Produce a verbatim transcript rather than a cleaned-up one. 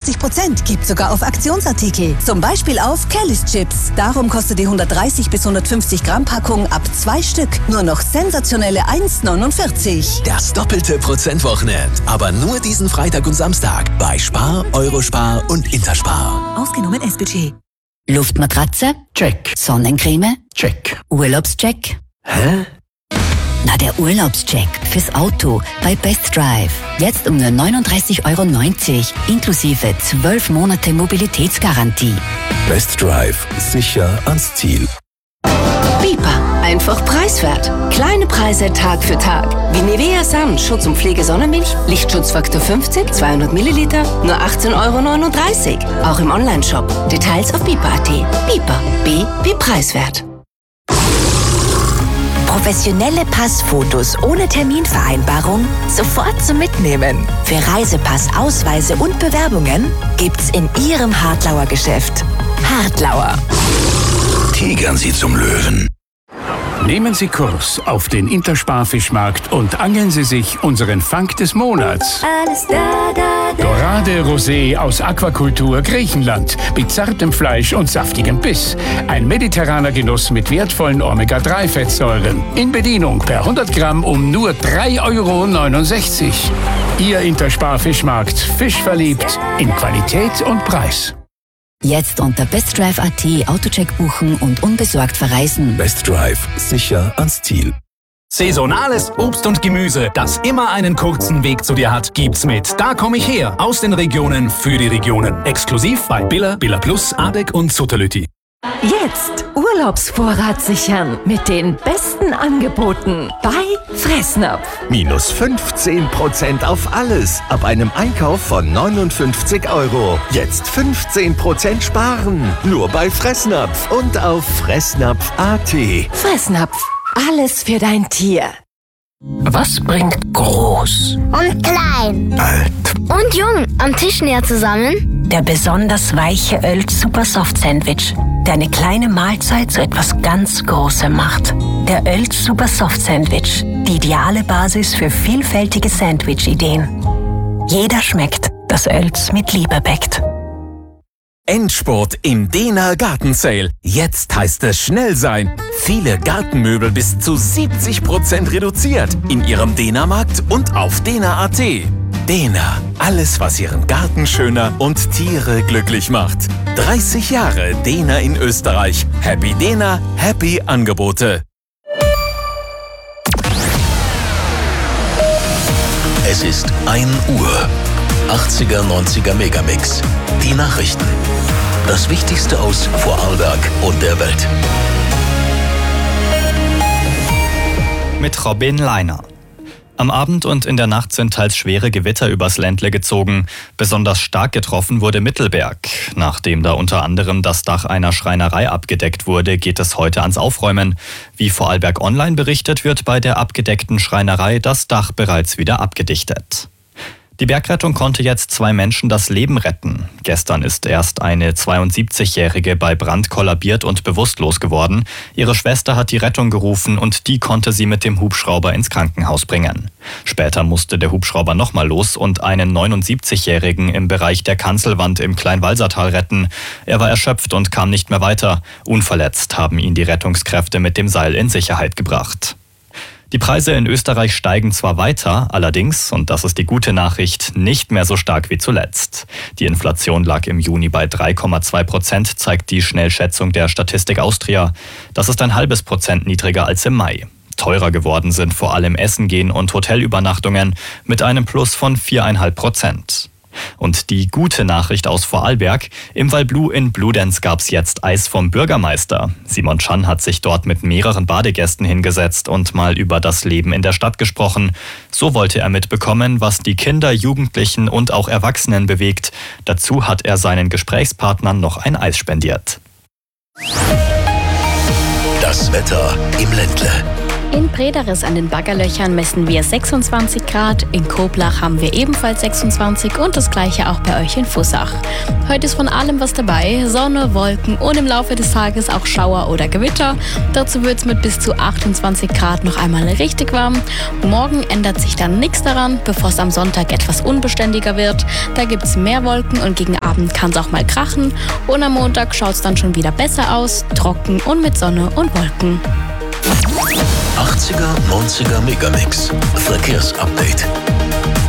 fünfzig Prozent gibt sogar auf Aktionsartikel. Zum Beispiel auf Kelly's Chips. Darum kostet die hundertdreißig bis hundertfünfzig Gramm Packung ab zwei Stück nur noch sensationelle eins neunundvierzig. Das doppelte Prozentwochenend. Aber nur diesen Freitag und Samstag bei Spar, Eurospar und Interspar. Ausgenommen S-Budget. Luftmatratze? Check. Sonnencreme? Check. Urlaubscheck? Hä? Na, der Urlaubscheck fürs Auto bei Best Drive. Jetzt um nur neununddreißig Euro neunzig, inklusive zwölf Monate Mobilitätsgarantie. Best Drive. Sicher ans Ziel. Bipa. Einfach preiswert. Kleine Preise Tag für Tag. Wie Nivea Sun, Schutz- und Pflege-Sonnenmilch, Lichtschutzfaktor fünfzig, zweihundert Milliliter, nur achtzehn Euro neununddreißig. Auch im Onlineshop. Details auf bipa punkt at. Bipa. B wie preiswert. Professionelle Passfotos ohne Terminvereinbarung sofort zum Mitnehmen. Für Reisepass, Ausweise und Bewerbungen gibt's in Ihrem Hartlauer Geschäft. Hartlauer. Tigern Sie zum Löwen. Nehmen Sie Kurs auf den Interspar-Fischmarkt und angeln Sie sich unseren Fang des Monats. Alles da, da, da. Dorade Rosé aus Aquakultur Griechenland mit zartem Fleisch und saftigem Biss. Ein mediterraner Genuss mit wertvollen Omega drei Fettsäuren. In Bedienung per hundert Gramm um nur drei Euro neunundsechzig. Ihr Interspar-Fischmarkt. Fisch verliebt in Qualität und Preis. Jetzt unter bestdrive punkt at Autocheck buchen und unbesorgt verreisen. Best Drive. Sicher ans Ziel. Saisonales Obst und Gemüse, das immer einen kurzen Weg zu dir hat, gibt's mit Da komm ich her. Aus den Regionen für die Regionen. Exklusiv bei Billa, Billa Plus, Adek und Sutterlütti. Jetzt Urlaubsvorrat sichern mit den besten Angeboten bei Fressnapf. Minus fünfzehn Prozent auf alles. Ab einem Einkauf von neunundfünfzig Euro. Jetzt fünfzehn Prozent sparen. Nur bei Fressnapf und auf fressnapf punkt at. Fressnapf. Alles für dein Tier. Was bringt groß und klein, alt und jung am Tisch näher zusammen? Der besonders weiche Oelz Super Soft Sandwich, der eine kleine Mahlzeit zu etwas ganz Großem macht. Der Oelz Super Soft Sandwich, die ideale Basis für vielfältige Sandwich-Ideen. Jeder schmeckt, das Oelz mit Liebe bäckt. Endspurt im Dehner Garten Sale. Jetzt heißt es schnell sein. Viele Gartenmöbel bis zu siebzig Prozent reduziert in Ihrem Dehner-Markt und auf dehner punkt at. Dehner. Alles, was Ihren Garten schöner und Tiere glücklich macht. dreißig Jahre Dehner in Österreich. Happy Dehner, happy Angebote. Es ist ein Uhr. achtziger, neunziger Megamix. Die Nachrichten. Das Wichtigste aus Vorarlberg und der Welt. Mit Robin Leiner. Am Abend und in der Nacht sind teils schwere Gewitter übers Ländle gezogen. Besonders stark getroffen wurde Mittelberg. Nachdem da unter anderem das Dach einer Schreinerei abgedeckt wurde, geht es heute ans Aufräumen. Wie Vorarlberg Online berichtet, wird bei der abgedeckten Schreinerei das Dach bereits wieder abgedichtet. Die Bergrettung konnte jetzt zwei Menschen das Leben retten. Gestern ist erst eine zweiundsiebzigjährige bei Brand kollabiert und bewusstlos geworden. Ihre Schwester hat die Rettung gerufen und die konnte sie mit dem Hubschrauber ins Krankenhaus bringen. Später musste der Hubschrauber nochmal los und einen neunundsiebzigjährigen im Bereich der Kanzelwand im Kleinwalsertal retten. Er war erschöpft und kam nicht mehr weiter. Unverletzt haben ihn die Rettungskräfte mit dem Seil in Sicherheit gebracht. Die Preise in Österreich steigen zwar weiter, allerdings, und das ist die gute Nachricht, nicht mehr so stark wie zuletzt. Die Inflation lag im Juni bei drei Komma zwei Prozent, zeigt die Schnellschätzung der Statistik Austria. Das ist ein halbes Prozent niedriger als im Mai. Teurer geworden sind vor allem Essen gehen und Hotelübernachtungen mit einem Plus von vier Komma fünf Prozent. Und die gute Nachricht aus Vorarlberg: Im Walblou in Bludenz gab's jetzt Eis vom Bürgermeister. Simon Schan hat sich dort mit mehreren Badegästen hingesetzt und mal über das Leben in der Stadt gesprochen. So wollte er mitbekommen, was die Kinder, Jugendlichen und auch Erwachsenen bewegt. Dazu hat er seinen Gesprächspartnern noch ein Eis spendiert. Das Wetter im Ländle. In Brederis an den Baggerlöchern messen wir sechsundzwanzig Grad, in Koblach haben wir ebenfalls sechsundzwanzig und das gleiche auch bei euch in Fussach. Heute ist von allem was dabei, Sonne, Wolken und im Laufe des Tages auch Schauer oder Gewitter. Dazu wird es mit bis zu achtundzwanzig Grad noch einmal richtig warm. Morgen ändert sich dann nichts daran, bevor es am Sonntag etwas unbeständiger wird. Da gibt es mehr Wolken und gegen Abend kann es auch mal krachen. Und am Montag schaut es dann schon wieder besser aus, trocken und mit Sonne und Wolken. achtziger, neunziger Megamix. Verkehrsupdate.